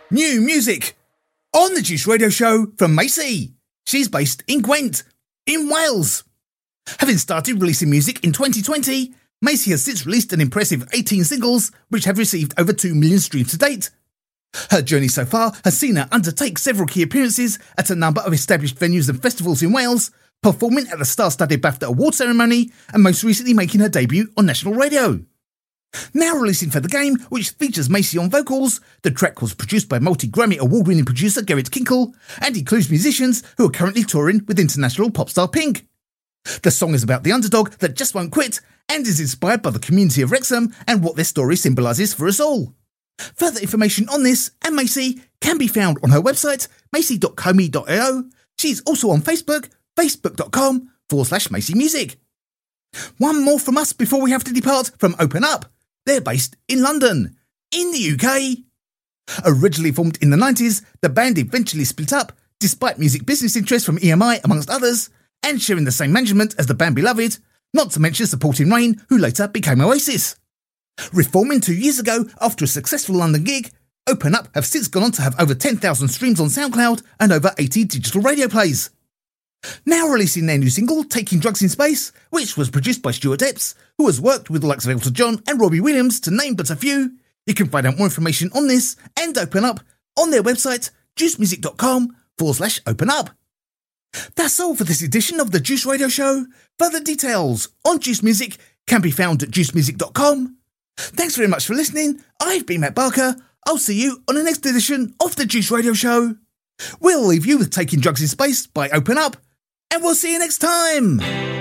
New music on the Juice Radio Show from Macy. She's based in Gwent, in Wales. Having started releasing music in 2020, Macy has since released an impressive 18 singles, which have received over 2 million streams to date. Her journey so far has seen her undertake several key appearances at a number of established venues and festivals in Wales, performing at the star-studded BAFTA Award ceremony, and most recently making her debut on national radio. Now releasing For The Game, which features Macy on vocals, the track was produced by multi-Grammy award-winning producer Gerrit Kinkle and includes musicians who are currently touring with international pop star Pink. The song is about the underdog that just won't quit and is inspired by the community of Wrexham and what their story symbolises for us all. Further information on this and Macy can be found on her website, macy.comey.io. She's also on Facebook, facebook.com/Macy Music. One more from us before we have to depart from Open Up. They're based in London, in the UK. Originally formed in the 90s, the band eventually split up, despite music business interests from EMI amongst others, and sharing the same management as the band Beloved, not to mention supporting Rain, who later became Oasis. Reforming 2 years ago after a successful London gig, Open Up have since gone on to have over 10,000 streams on SoundCloud and over 80 digital radio plays. Now releasing their new single, Taking Drugs in Space, which was produced by Stuart Epps, who has worked with the likes of Elton John and Robbie Williams, to name but a few. You can find out more information on this and Open Up on their website, juicemusic.com/Open Up. That's all for this edition of the Juice Radio Show. Further details on Juice Music can be found at juicemusic.com. Thanks very much for listening. I've been Matt Barker. I'll see you on the next edition of the Juice Radio Show. We'll leave you with Taking Drugs in Space by Open Up, and we'll see you next time.